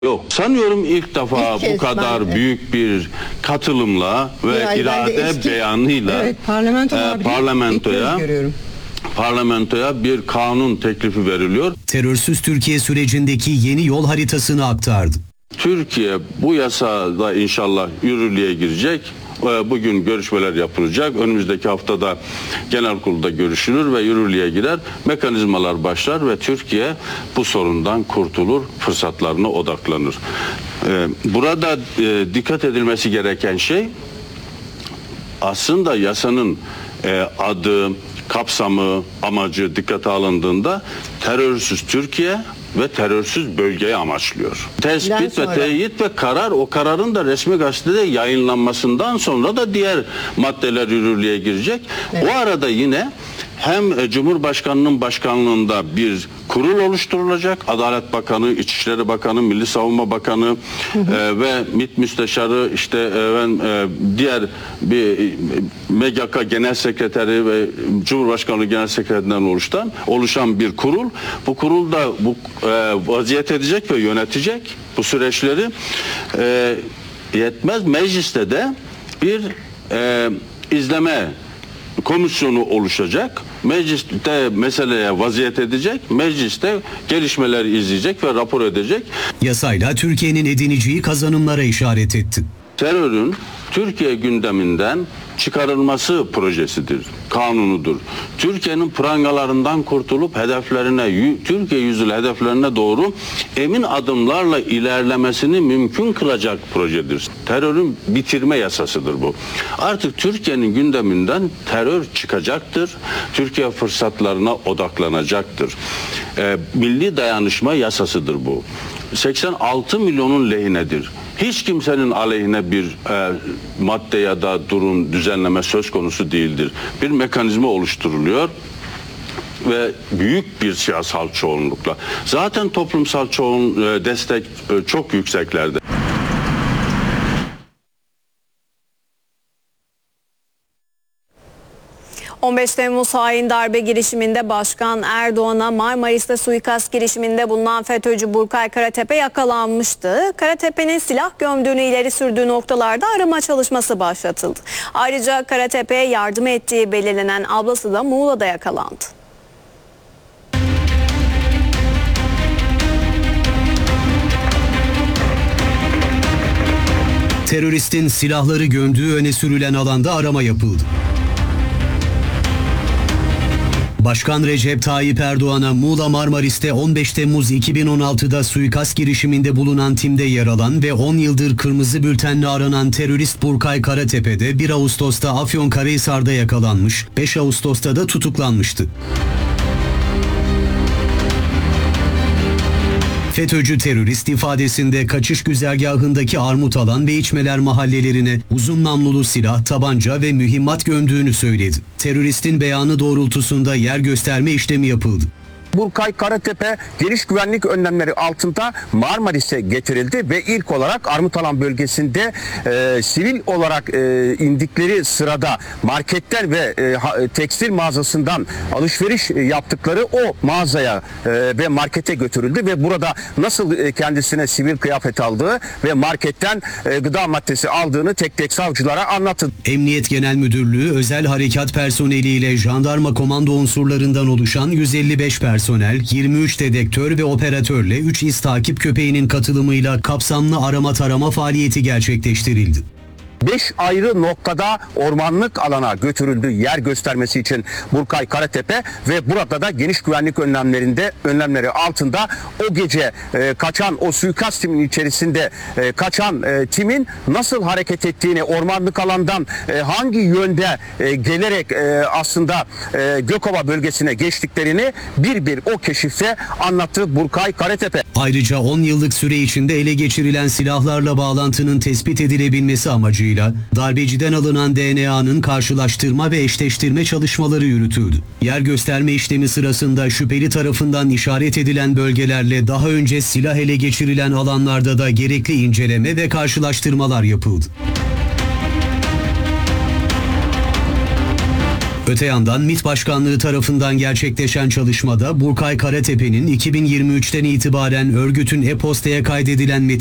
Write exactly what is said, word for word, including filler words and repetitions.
Yok. Sanıyorum ilk defa ilk bu kadar ben, büyük bir katılımla ve bir irade eski, beyanıyla evet, parlamento e, parlamentoya parlamentoya bir kanun teklifi veriliyor. Terörsüz Türkiye sürecindeki yeni yol haritasını aktardı. Türkiye bu yasada inşallah yürürlüğe girecek. Bugün görüşmeler yapılacak. Önümüzdeki haftada genel kurulda görüşülür ve yürürlüğe girer. Mekanizmalar başlar ve Türkiye bu sorundan kurtulur, fırsatlarına odaklanır. Burada dikkat edilmesi gereken şey aslında yasanın adı, kapsamı, amacı dikkate alındığında terörsüz Türkiye ve terörsüz bölgeyi amaçlıyor. Tespit ve teyit ve karar, o kararın da resmi gazetede yayınlanmasından sonra da diğer maddeler yürürlüğe girecek. Evet. O arada yine hem Cumhurbaşkanı'nın başkanlığında bir kurul oluşturulacak. Adalet Bakanı, İçişleri Bakanı, Milli Savunma Bakanı hı hı. E, ve MİT Müsteşarı, işte e, e, diğer bir e, M G K Genel Sekreteri ve Cumhurbaşkanlığı Genel Sekreterinden oluşan oluşan bir kurul. Bu kurul da bu e, vaziyet edecek ve yönetecek bu süreçleri. E, yetmez, mecliste de bir e, izleme komisyonu oluşacak. Mecliste meseleye vaziyet edecek. Mecliste gelişmeleri izleyecek ve rapor edecek. Yasayla Türkiye'nin edineceği kazanımlara işaret etti. Terörün Türkiye gündeminden çıkarılması projesidir, kanunudur. Türkiye'nin prangalarından kurtulup hedeflerine, Türkiye yüzlü hedeflerine doğru emin adımlarla ilerlemesini mümkün kılacak projedir. Terörün bitirme yasasıdır bu. Artık Türkiye'nin gündeminden terör çıkacaktır. Türkiye fırsatlarına odaklanacaktır. E, milli dayanışma yasasıdır bu. seksen altı milyonun lehinedir. Hiç kimsenin aleyhine bir e, madde ya da durum, düzenleme söz konusu değildir. Bir mekanizma oluşturuluyor ve büyük bir siyasal çoğunlukla. Zaten toplumsal çoğun e, destek e, çok yükseklerde. on beş Temmuz hain darbe girişiminde Başkan Erdoğan'a Marmaris'te suikast girişiminde bulunan FETÖ'cü Burkay Karatepe yakalanmıştı. Karatepe'nin silah gömdüğünü ileri sürdüğü noktalarda arama çalışması başlatıldı. Ayrıca Karatepe'ye yardım ettiği belirlenen ablası da Muğla'da yakalandı. Teröristin silahları gömdüğü öne sürülen alanda arama yapıldı. Başkan Recep Tayyip Erdoğan'a Muğla Marmaris'te on beş Temmuz iki bin on altıda suikast girişiminde bulunan timde yer alan ve on yıldır kırmızı bültenle aranan terörist Burkay Karatepe'de bir Ağustos'ta Afyonkarahisar'da yakalanmış, beş Ağustos'ta da tutuklanmıştı. FETÖ'cü terörist ifadesinde kaçış güzergahındaki Armutalan ve İçmeler mahallelerine uzun namlulu silah, tabanca ve mühimmat gömdüğünü söyledi. Teröristin beyanı doğrultusunda yer gösterme işlemi yapıldı. Burkay Karatepe geniş güvenlik önlemleri altında Marmaris'e getirildi ve ilk olarak Armutalan bölgesinde e, sivil olarak e, indikleri sırada marketten ve e, ha, tekstil mağazasından alışveriş yaptıkları o mağazaya e, ve markete götürüldü ve burada nasıl e, kendisine sivil kıyafet aldığı ve marketten e, gıda maddesi aldığını tek tek savcılara anlattı. Emniyet Genel Müdürlüğü özel harekat personeliyle jandarma komando unsurlarından oluşan yüz elli beş personel personel, yirmi üç dedektör ve operatörle üç iz takip köpeğinin katılımıyla kapsamlı arama tarama faaliyeti gerçekleştirildi. beş ayrı noktada ormanlık alana götürüldü yer göstermesi için Burkay Karatepe ve burada da geniş güvenlik önlemlerinde önlemleri altında o gece e, kaçan o suikast timinin içerisinde e, kaçan e, timin nasıl hareket ettiğini, ormanlık alandan e, hangi yönde e, gelerek e, aslında e, Gökova bölgesine geçtiklerini bir bir o keşifte anlattı Burkay Karatepe. Ayrıca on yıllık süre içinde ele geçirilen silahlarla bağlantının tespit edilebilmesi amacıyla darbeciden alınan D N A'nın karşılaştırma ve eşleştirme çalışmaları yürütüldü. Yer gösterme işlemi sırasında şüpheli tarafından işaret edilen bölgelerle daha önce silah ele geçirilen alanlarda da gerekli inceleme ve karşılaştırmalar yapıldı. Öte yandan MİT Başkanlığı tarafından gerçekleşen çalışmada Burkay Karatepe'nin iki bin yirmi üçten itibaren örgütün e-postaya kaydedilen